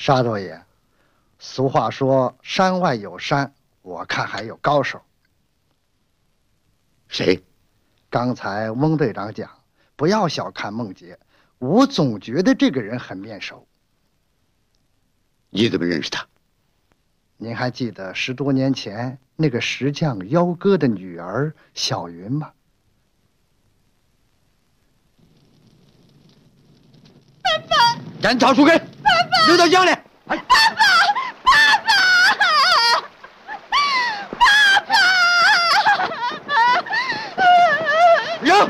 沙多爷，俗话说山外有山，我看还有高手。 谁？ 刚才翁队长讲，不要小看孟杰，我总觉得这个人很面熟。 你怎么认识他？ 您还记得10多年前那个石匠幺哥的女儿小云吗？ 爸爸， 斩草除根， 爸爸， 扔到江里。 爸爸，爸爸，爸爸， 扔！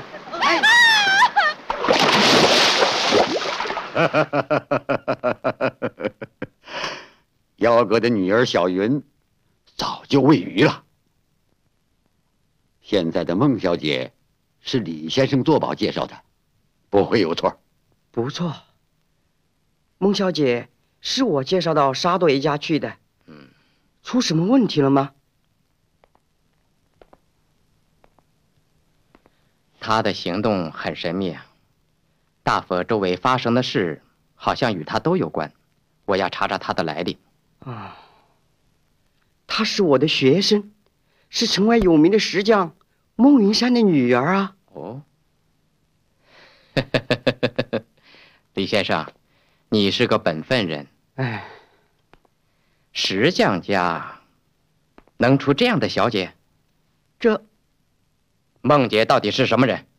幺哥的女儿小云早就喂鱼了。现在的孟小姐是李先生作保介绍的，不会有错。 不错，孟小姐是我介绍到沙多爷家去的。出什么问题了吗？ 他的行动很神秘啊，大佛周围发生的事好像与他都有关，我要查查他的来历。 啊，她是我的学生，是城外有名的石匠孟云山的女儿啊。 哦，李先生，你是个本分人。 哎， 石匠家能出这样的小姐？ 这孟杰到底是什么人？